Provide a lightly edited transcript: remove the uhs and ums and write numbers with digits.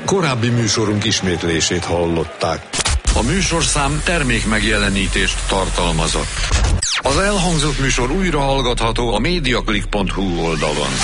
Korábbi műsorunk ismétlését hallották. A műsorszám termékmegjelenítést tartalmazott. Az elhangzott műsor újra hallgatható a mediaclick.hu oldalon.